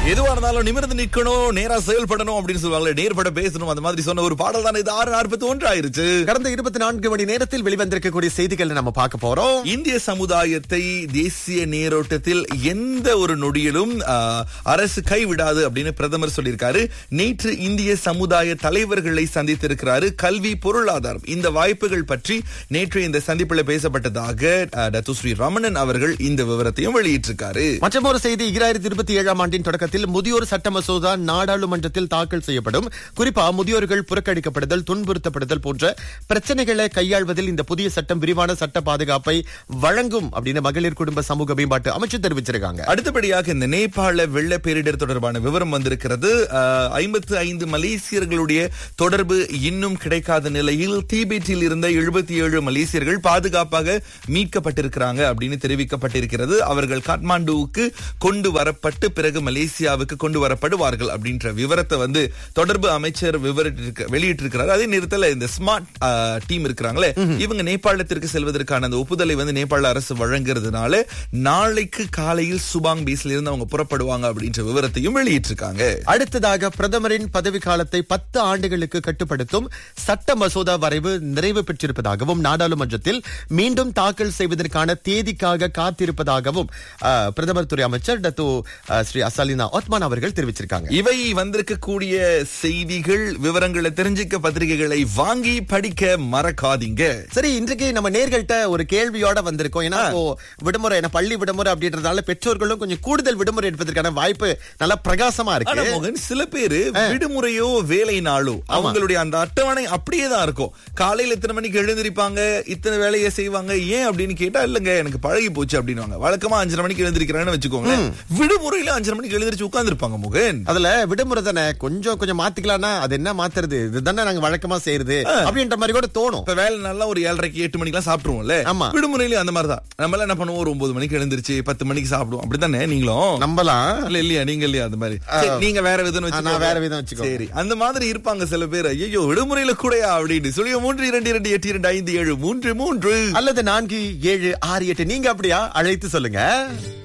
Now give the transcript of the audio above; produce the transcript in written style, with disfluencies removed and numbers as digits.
எதுவா இருந்தாலும் நிமிர்ந்து நிக்கணும், நேரா செயல்படணும் அப்படின்னு சொல்லுவாங்க. நேர்பட பேசணும், அந்த மாதிரி சொன்ன ஒரு பாடல் தான் இது. 6:41 ஆயிருச்சு. கடந்த 24 மணி நேரத்தில் வெளிவந்திருக்கக்கூடிய செய்திகள் நம்ம பார்க்க போறோம். இந்திய சமுதாயத்தை தேசிய நீரோட்டத்தில் எந்த ஒரு நொடியிலும் அரசு கைவிடாது அப்படின்னு பிரதமர் சொல்லியிருக்காரு. நேற்று இந்திய சமுதாய தலைவர்களை சந்தித்திருக்கிறாரு. கல்வி, பொருளாதாரம் இந்த வாய்ப்புகள் பற்றி நேற்று இந்த சந்திப்பில் பேசப்பட்டதாக டத்துஸ்ரீ ரமணன் அவர்கள் இந்த விவரத்தையும் வெளியிட்டிருக்காரு. மற்றொரு செய்தி, 2027ஆம் ஆண்டின் தொடக்கத்தில் முதியோர் சட்ட மசோதா நாடாளுமன்றத்தில் தாக்கல் செய்யப்படும். குறிப்பா முதியோர்கள் புறக்கணிக்கப்படுதல், துன்புறுத்தப்படுதல் போன்ற பிரச்சனைகளை கையாள்வதில் இந்த புதிய சட்டம் விரிவான சட்ட பாதுகாப்பை வழங்கும் அப்படின்னு மகளிர் குடும்ப சமூக மேம்பாட்டு அமைச்சர் தெரிவிச்சிருக்காங்க. அடுத்தபடியாக இந்த நேபாள வெள்ள பேரிடர் தொடர்பான விவரம் வந்திருக்கிறது. 55 மலேசியர்களுடைய தொடர்பு இன்னும் கிடைக்காத நிலையில் திபெத்தில் இருந்த 77 மலேசியர்கள் பாதுகாப்பாக மீட்கப்பட்டிருக்கிறாங்க அப்படின்னு தெரிவிக்கப்பட்டிருக்கிறது. அவர்கள் காட்மாண்டுவுக்கு கொண்டு வரப்பட்டு பிறகு மலேசியாவுக்கு கொண்டு வரப்படுவார்கள் அப்படின்ற விவரத்தை தொடர்பு அமைச்சர் வெளியிட்டிருக்கிறார். அதே நேரத்தில் இந்த ஸ்மார்ட் டீம் இருக்கிறாங்களே, இவங்க நேபாளத்திற்கு செல்வதற்கான அந்த ஒப்புதலை நேபாள அரசு வழங்குறதுனால நாளைக்கு காலையில் சுபாங் பீஸ்ல இருந்து அவங்க புறப்படுவாங்க அப்படின்ற விவரத்தையும் வெளியிட்டிருக்காங்க. அடுத்ததாக பிரதமரின் பதவி காலத்தை 10 ஆண்டுகளுக்கு கட்டுப்படுத்தும் சட்ட மசோதா வரைவு நிறைவு பெற்றிருப்பதாகவும் நாடாளுமன்றத்தில் மீண்டும் தாக்கல் செய்வதற்கான தேதிக்காக காத்திருப்பதாகவும் பிரதமர் துறை அமைச்சர் டத்து ஸ்ரீ அசாலினா ஒத்மான் அவர்கள் தெரிவிச்சிருக்காங்க. இவை வந்திருக்கக்கூடிய செய்திகள், விவரங்களை தெரிஞ்சுக்க பத்திரிகைகளை வாங்கி படிக்க மறக்காதீங்க. சரி, இன்றைக்கு நம்ம நேர்கள்ட்ட ஒரு கேள்வியோட வந்திருக்கோம். ஏன்னா விடுமுறை, பள்ளி விடுமுறை அப்படின்றதால பெற்றோர்களும் கொஞ்சம் கூடுதல் விடுமுறை எடுப்பதற்கான வாய்ப்பு நல்லா பிரகாசமா இருக்கு. சில பேரு விடுமுறையோ வேலை நாளோ அவங்களுடைய அந்த அட்டவணை அப்படியே தான் இருக்கும். காலையில இத்தனை மணிக்கு எழுந்திருப்பாங்க, இத்தனை வேலையை செய்வாங்க. ஏன் அப்படின்னு கேட்டா, இல்லங்க எனக்கு பழகி போச்சு அப்படின்னு. வழக்கமா 5:30 மணிக்கு எழுந்திருக்கிறான்னு வச்சுக்கோங்க, விடுமுறையில 5:30 மணிக்கு எழுந்திரிச்சு உட்கார்ந்துருப்பாங்க. முகன், அதுல விடுமுறை தானே, கொஞ்சம் மாத்திக்கலாம்னா அது என்ன மாத்துறது, இதுதானே நாங்க வழக்கமா செய்யறது அப்படின்ற மாதிரி கூட தோணும். இப்ப வேலை நல்லா ஒரு 7:30 8 மணிக்கு சாப்பிட்டுருவோம்ல. விடுமுறையில அந்த மாதிரிதான் நம்ம என்ன பண்ணுவோம், ஒரு 9 மணிக்கு எழுந்திருச்சு 10 மணிக்கு சாப்பிடுவோம். அப்படித்தானே நீங்களும் நம்பலாம் இல்லையா? நீங்க இல்லையா அந்த மாதிரி? நீங்க வேற விதம் வேற விதம் வச்சுக்கோ. சரி, அந்த மாதிரி இருப்பாங்க சில பேர். ஐயோ விடுமுறையில கூடயா அப்படின்னு சொல்லி 322282573 அல்லது 4768 நீங்க அப்படியா அழைத்து சொல்லுங்க.